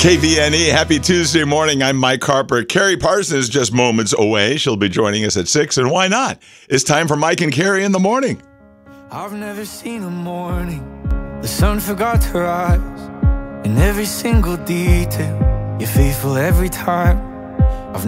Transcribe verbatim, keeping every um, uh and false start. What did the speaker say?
K V N E, happy Tuesday morning. I'm Mike Harper. Carrie Parsons is just moments away. She'll be joining us at six, and why not? It's time for Mike and Carrie in the morning. I've never seen a morning the sun forgot to rise. In every single detail, you're faithful every time.